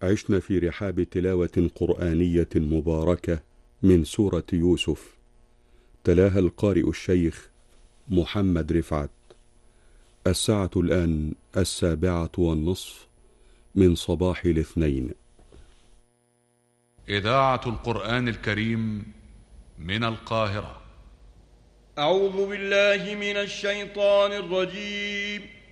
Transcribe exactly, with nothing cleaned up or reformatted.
عشنا في رحاب تلاوة قرآنية مباركة من سورة يوسف، تلاها القارئ الشيخ محمد رفعت. الساعة الآن السابعة والنصف من صباح الاثنين. إذاعة القرآن الكريم من القاهرة. أعوذ بالله من الشيطان الرجيم.